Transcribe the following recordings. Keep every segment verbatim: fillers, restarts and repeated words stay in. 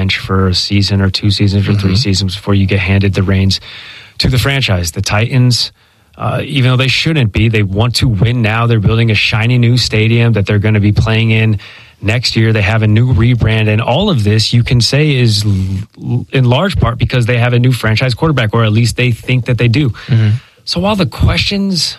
bench for a season or two seasons or mm-hmm. three seasons before you get handed the reins to the franchise. The Titans, uh, even though they shouldn't be, they want to win now. They're building a shiny new stadium that they're going to be playing in next year. They have a new rebrand, and all of this you can say is l- in large part because they have a new franchise quarterback, or at least they think that they do. Mm-hmm. So while the questions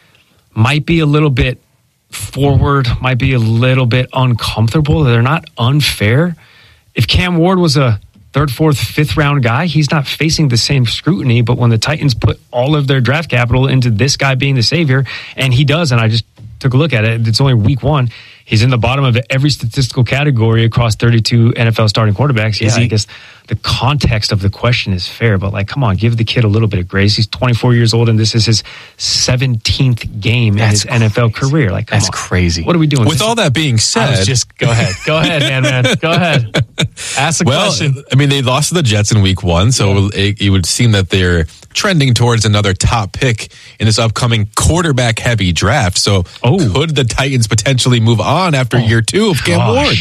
might be a little bit forward, might be a little bit uncomfortable, they're not unfair. If Cam Ward was a third, fourth, fifth round guy, he's not facing the same scrutiny. But when the Titans put all of their draft capital into this guy being the savior, and he does, and I just took a look at it, it's only week one, he's in the bottom of every statistical category across thirty-two N F L starting quarterbacks. Yeah, I guess the context of the question is fair, but like, come on, give the kid a little bit of grace. He's twenty-four years old, and this is his seventeenth game That's in his N F L crazy. career. Like, come That's on. crazy. What are we doing? With all that being said, just go ahead, go ahead, man, man, go ahead. Ask the well, question. I mean, they lost to the Jets in week one, so yeah. it, it would seem that they're trending towards another top pick in this upcoming quarterback-heavy draft. So, oh. could the Titans potentially move on after oh, year two of Cam Ward?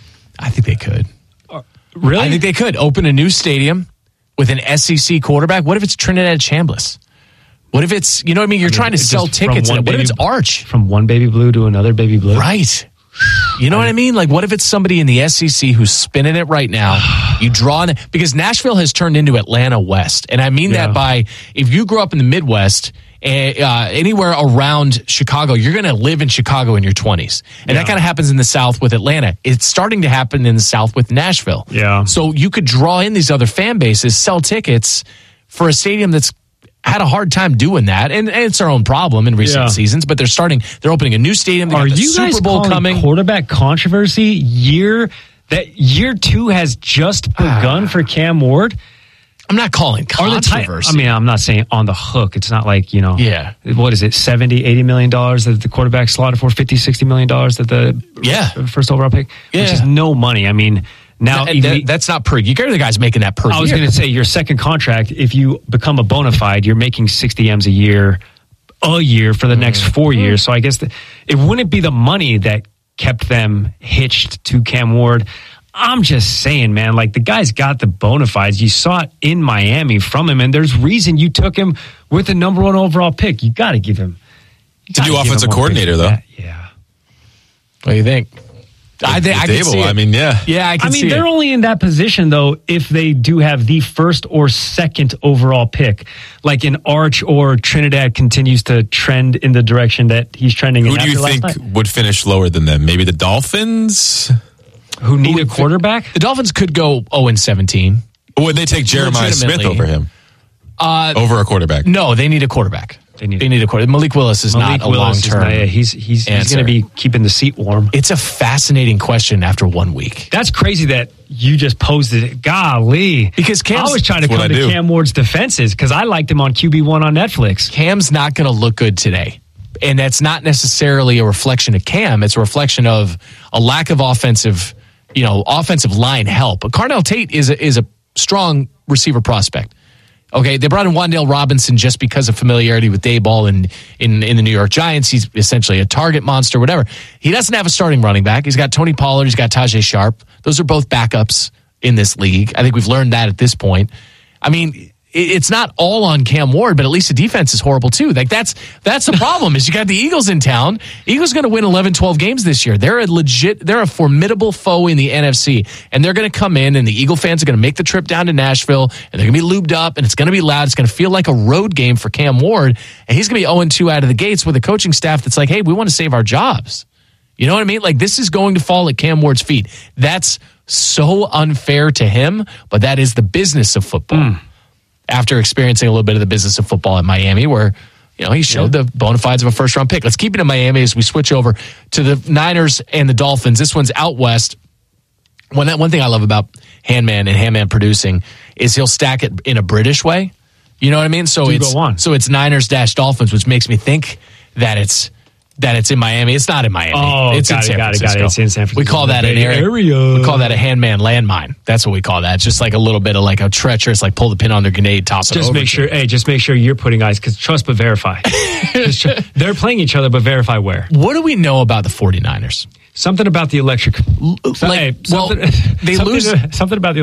I think they could. Uh, really? I think they could open a new stadium with an S E C quarterback. What if it's Trinidad Chambliss? What if it's, you know what I mean? You're I mean, trying to sell tickets. In it. What if it's Arch? From one baby blue to another baby blue? Right. You know what I mean? Like, what if it's somebody in the S E C who's spinning it right now? You draw in, because Nashville has turned into Atlanta West. And I mean yeah. that by, if you grew up in the Midwest, uh, anywhere around Chicago, you're going to live in Chicago in your twenties. And yeah. that kind of happens in the South with Atlanta. It's starting to happen in the South with Nashville. Yeah. So you could draw in these other fan bases, sell tickets for a stadium that's had a hard time doing that, and, and it's our own problem in recent yeah. seasons. But they're starting; they're opening a new stadium. They Are got the you Super guys Bowl calling coming? Quarterback controversy year that year two has just begun uh, for Cam Ward? I'm not calling controversy. T- I mean, I'm not saying on the hook. It's not like, you know, yeah. what is it, seventy, eighty million dollars that the quarterback slotted for, fifty, sixty million dollars that the yeah. first overall pick, yeah. which is no money. I mean. Now that, that, that's not per. You get the guy's making that per. I was going to say your second contract. If you become a bona fide, you're making sixty M's a year, a year for the mm. next four mm. years. So I guess the, it wouldn't be the money that kept them hitched to Cam Ward. I'm just saying, man. Like, the guy's got the bona fides. You saw it in Miami from him, and there's reason you took him with the number one overall pick. You got to give him. It's a new offensive coordinator, though. That. Yeah. What do you think? I think I can see it. I mean, yeah, yeah. I, can I mean, see they're it. only in that position though if they do have the first or second overall pick, like an Arch or Trinidad continues to trend in the direction that he's trending. Who in do you think night. would finish lower than them? Maybe the Dolphins, who need who a quarterback. The Dolphins could go zero and seventeen. Or would they take Jeremiah Smith over him? Uh, over a quarterback? No, they need a quarterback. They need, they need a quarterback. Malik Willis is Malik not a Willis long term. Yeah, he's he's, he's going to be keeping the seat warm. It's a fascinating question after one week. That's crazy that you just posed it. Golly, because Cam's, I was trying to come to Cam Ward's defenses because I liked him on Q B one on Netflix. Cam's not going to look good today, and that's not necessarily a reflection of Cam. It's a reflection of a lack of offensive, you know, offensive line help. But Carnell Tate is a, is a strong receiver prospect. Okay, they brought in Wan'Dale Robinson just because of familiarity with Daboll and in, in the New York Giants. He's essentially a target monster, whatever. He doesn't have a starting running back. He's got Tony Pollard. He's got Tajay Sharp. Those are both backups in this league. I think we've learned that at this point. I mean, it's not all on Cam Ward, but at least the defense is horrible too. Like that's that's the problem is you got the Eagles in town. Eagles going to win eleven, twelve games this year. They're a legit, they're a formidable foe in the N F C, and they're going to come in, and the Eagle fans are going to make the trip down to Nashville, and they're going to be lubed up, and it's going to be loud. It's going to feel like a road game for Cam Ward, and he's going to be oh and two out of the gates with a coaching staff that's like, hey, we want to save our jobs. You know what I mean? Like, this is going to fall at Cam Ward's feet. That's so unfair to him, but that is the business of football. Mm. After experiencing a little bit of the business of football at Miami, where, you know, he showed yeah. the bona fides of a first-round pick. Let's keep it in Miami as we switch over to the Niners and the Dolphins. This one's out west. One, one thing I love about Handman and Handman producing is he'll stack it in a British way. You know what I mean? So Do it's go on. so it's Niners dash Dolphins, which makes me think that it's that it's in Miami. It's not in Miami. Oh, it's got in it, San got Francisco. it, got it. It's in San Francisco. We call that an area. area. We call that a Handman landmine. That's what we call that. It's just like a little bit of like a treacherous, like pull the pin on their grenade, toss it just over. Just make sure, hey, just make sure you're putting eyes, because trust but verify. tr- they're playing each other, but verify where. What do we know about the 49ers? Something about the electric. Like, hey, well, they something, lose. Something about the